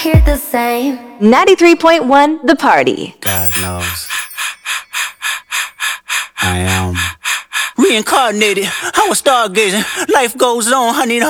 hear the same. 93.1 The Party. God knows. I am reincarnated. I was stargazing. Life goes on. I need